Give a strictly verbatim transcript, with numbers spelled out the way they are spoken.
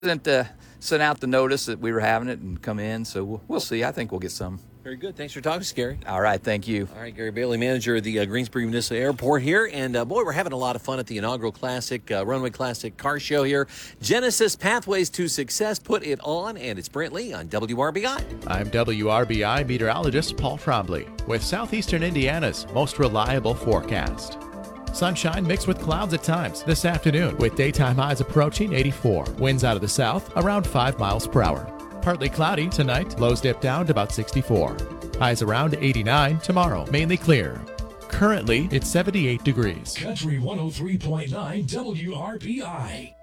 Sent, uh, sent out the notice that we were having it and come in, so we'll, we'll see. I think we'll get some. Very good. Thanks for talking to us, Gary. All right, thank you. All right, Gary Bailey, manager of the uh, Greensboro Municipal Airport here. And, uh, boy, we're having a lot of fun at the inaugural Classic, uh, Runway Classic car show here. Genesis Pathways to Success put it on, and it's Brent Lee on W R B I. I'm W R B I meteorologist Paul Trombley with Southeastern Indiana's most reliable forecast. Sunshine mixed with clouds at times this afternoon with daytime highs approaching eighty-four. Winds out of the south around five miles per hour. Partly cloudy tonight, lows dip down to about sixty-four. Highs around eighty-nine tomorrow, mainly clear. Currently, it's seventy-eight degrees. Country one oh three point nine W R B I.